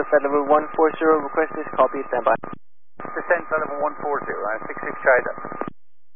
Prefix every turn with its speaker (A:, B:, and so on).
A: flight level 140, request is copy, standby.
B: Descend flight level 140, 66 Charlie.